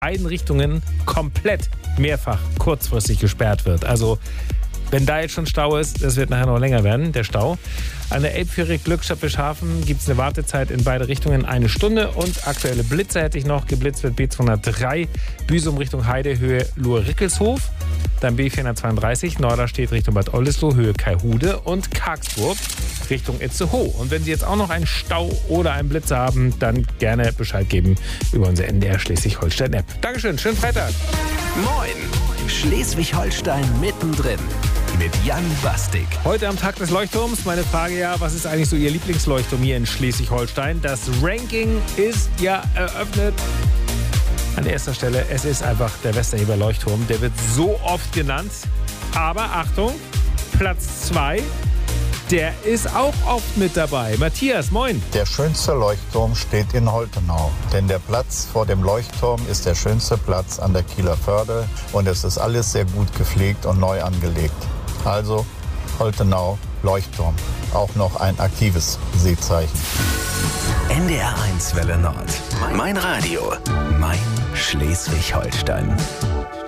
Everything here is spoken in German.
beiden Richtungen komplett mehrfach kurzfristig gesperrt wird. Also wenn da jetzt schon Stau ist, das wird nachher noch länger werden, der Stau. An der Elbphäre Glückstadt Bischhafen gibt es eine Wartezeit in beide Richtungen 1 Stunde. Und aktuelle Blitze hätte ich noch. Geblitzt wird B203 Büsum Richtung Heide, Höhe Lohr-Rickelshof. Dann B432 Norderstedt Richtung Bad Oldesloe, Höhe Kaihude. Und Kargsburg Richtung Itzehoe. Und wenn Sie jetzt auch noch einen Stau oder einen Blitz haben, dann gerne Bescheid geben über unsere NDR Schleswig-Holstein-App. Dankeschön, schönen Freitag. Moin, Schleswig-Holstein mittendrin mit Jan Bastik. Heute am Tag des Leuchtturms. Meine Frage ja, was ist eigentlich so Ihr Lieblingsleuchtturm hier in Schleswig-Holstein? Das Ranking ist ja eröffnet. An erster Stelle, es ist einfach der Westerheber Leuchtturm. Der wird so oft genannt. Aber Achtung, Platz 2, der ist auch oft mit dabei. Matthias, moin. Der schönste Leuchtturm steht in Holtenau. Denn der Platz vor dem Leuchtturm ist der schönste Platz an der Kieler Förde. Und es ist alles sehr gut gepflegt und neu angelegt. Also Holtenau Leuchtturm. Auch noch ein aktives Seezeichen. NDR 1 Welle Nord. Mein Radio. Mein Schleswig-Holstein.